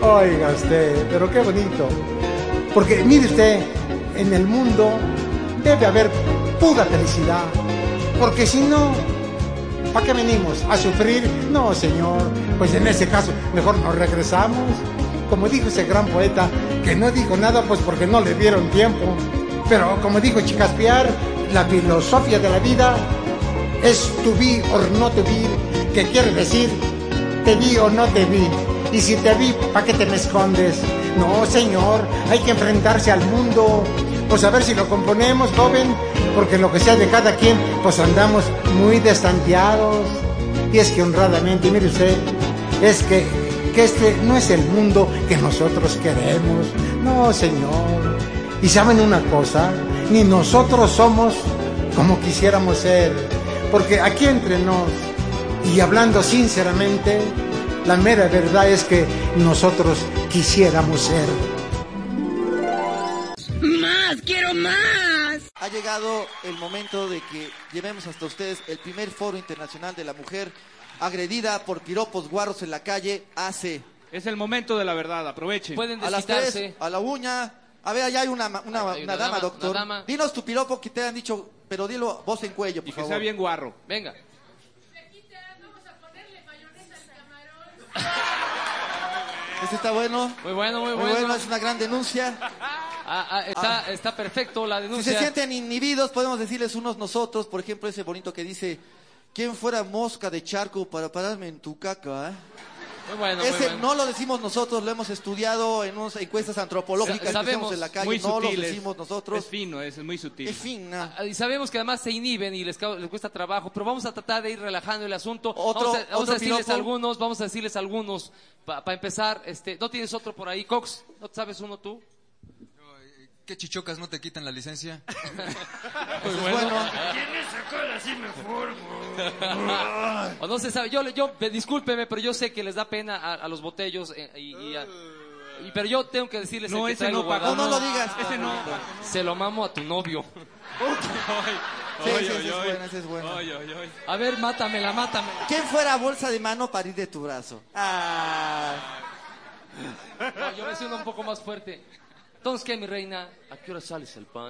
Oiga usted, pero qué bonito. Porque mire usted, en el mundo debe haber pura felicidad. Porque si no, ¿para qué venimos? ¿A sufrir? No, señor. Pues en ese caso, mejor nos regresamos. Como dijo ese gran poeta, que no dijo nada pues porque no le dieron tiempo. Pero como dijo Chicaspiar, la filosofía de la vida es to be or not to be, que quiere decir te vi o no te vi. Y si te vi, ¿para qué te me escondes? No, señor, hay que enfrentarse al mundo. Pues a ver si lo componemos, joven, porque lo que sea de cada quien, pues andamos muy destanteados. Y es que honradamente, mire usted, es que este no es el mundo que nosotros queremos. No, señor. Y saben una cosa, ni nosotros somos como quisiéramos ser. Porque aquí entre nos, y hablando sinceramente, la mera verdad es que nosotros quisiéramos ser. ¡Más! ¡Quiero más! Ha llegado el momento de que llevemos hasta ustedes el primer Foro Internacional de la Mujer agredida por piropos guarros en la calle hace... Es el momento de la verdad, aprovechen. Pueden A las desquitarse. 3, a la uña. A ver, allá hay una dama, doctor. Una dama. Dinos tu piropo que te han dicho, pero dilo voz en cuello, por Y que favor. sea bien guarro. Venga. Vamos a ponerle mayonesa al camarón. Este está bueno. Muy bueno, muy Muy bueno. bueno, es una gran denuncia. Está perfecto la Si denuncia. se sienten inhibidos, podemos decirles unos nosotros, por ejemplo, ese bonito que dice, ¿quién fuera mosca de charco para pararme en tu caca? Muy bueno, muy Ese bueno. no lo decimos nosotros, lo hemos estudiado en unas encuestas antropológicas que Sabemos, hacemos en la calle, Muy no lo sutil, decimos nosotros. Es fino, es muy sutil. Es fina. Y sabemos que además se inhiben y les cuesta trabajo, pero vamos a tratar de ir relajando el asunto. Otro- vamos a otro decirles piropo. vamos a decirles algunos para empezar. ¿No tienes otro por ahí, Cox? ¿No sabes uno tú? ¿Qué chichocas no te quitan la licencia? Muy Eso es bueno. bueno. O no se sabe. Discúlpeme, pero yo sé que les da pena a los botellos pero yo tengo que decirles No, el que ese traigo no pagó. guardado. No lo digas. Ese no. Se lo mamo a tu novio. Sí, ese es bueno, ese es bueno. A ver, mátamela. ¿Quién fuera bolsa de mano para ir de tu brazo? Ah. No, yo me siento un poco más fuerte. Entonces, ¿qué, mi reina? ¿A qué hora sales el pan?